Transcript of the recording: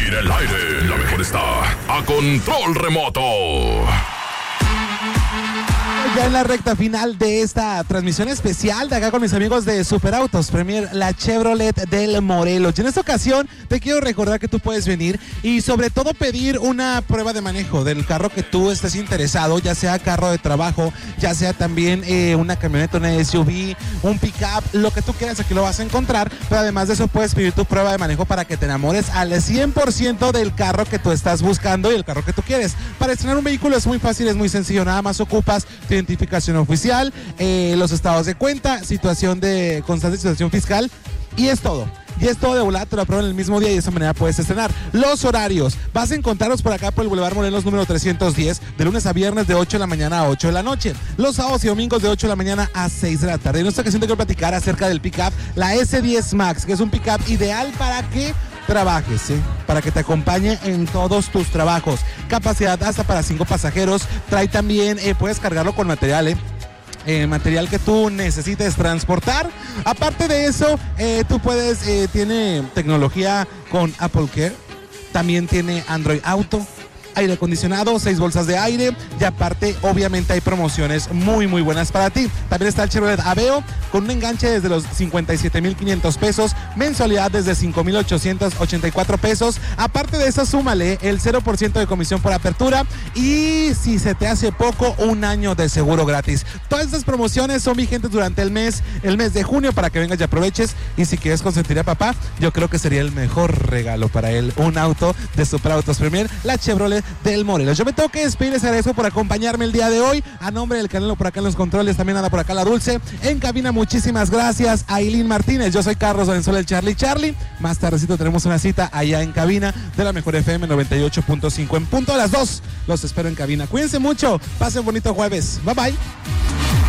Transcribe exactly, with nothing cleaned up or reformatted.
aire, el aire. La mejor está a control remoto. Ya en la recta final de esta transmisión especial de acá con mis amigos de Superautos Premier, la Chevrolet del Morelos. Y en esta ocasión te quiero recordar que tú puedes venir y sobre todo pedir una prueba de manejo del carro que tú estés interesado, ya sea carro de trabajo, ya sea también eh, una camioneta, una S U V, un pick-up, lo que tú quieras aquí lo vas a encontrar. Pero además de eso puedes pedir tu prueba de manejo para que te enamores al cien por ciento del carro que tú estás buscando y el carro que tú quieres. Para estrenar un vehículo es muy fácil, es muy sencillo, nada más ocupas tu identificación oficial, eh, los estados de cuenta, situación de constante situación fiscal y es todo. Y es todo de volada, te lo aprueban el mismo día y de esa manera puedes estrenar. Los horarios, vas a encontrarlos por acá por el Boulevard Morelos número trescientos diez, de lunes a viernes de ocho de la mañana a ocho de la noche. Los sábados y domingos de ocho de la mañana a seis de la tarde. En esta ocasión te quiero platicar acerca del pick-up, la S diez Max, que es un pick-up ideal para que trabajes, ¿sí? Para que te acompañe en todos tus trabajos. Capacidad hasta para cinco pasajeros. Trae también, eh, puedes cargarlo con material, ¿eh? Eh, material que tú necesites transportar. Aparte de eso, eh, tú puedes, eh, tiene tecnología con Apple Care, también tiene Android Auto, aire acondicionado, seis bolsas de aire y aparte obviamente hay promociones muy muy buenas para ti. También está el Chevrolet Aveo con un enganche desde los cincuenta y siete mil quinientos pesos, mensualidad desde cinco mil ochocientos ochenta y cuatro pesos. Aparte de eso, súmale el cero por ciento de comisión por apertura y si se te hace poco, un año de seguro gratis. Todas estas promociones son vigentes durante el mes, el mes de junio para que vengas y aproveches. Y si quieres consentir a papá, yo creo que sería el mejor regalo para él, un auto de Superautos Premier, la Chevrolet del Morelos. Yo me tengo que despedir, les agradezco por acompañarme el día de hoy. A nombre del Canelo por acá en los controles, también anda por acá la Dulce. En cabina, muchísimas gracias a Aileen Martínez. Yo soy Carlos Valenzuela, el Charlie Charlie. Más tardecito tenemos una cita allá en cabina de la mejor F M noventa y ocho punto cinco en punto a las dos. Los espero en cabina. Cuídense mucho, pasen bonito jueves. Bye bye.